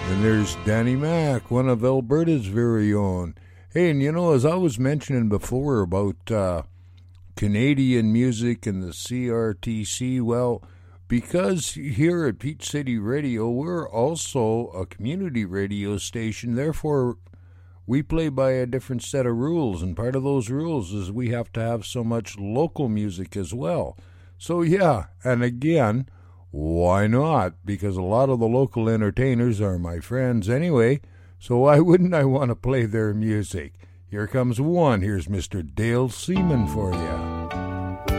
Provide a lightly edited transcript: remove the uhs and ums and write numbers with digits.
And there's Danny Mac, one of Alberta's very own. Hey, and you know, as I was mentioning before about Canadian music and the CRTC, well, because here at Peach City Radio, we're also a community radio station, therefore we play by a different set of rules, and part of those rules is we have to have so much local music as well. So yeah, and again, why not? Because a lot of the local entertainers are my friends anyway, so why wouldn't I want to play their music? Here comes one. Here's Mr. Dale Seaman for you.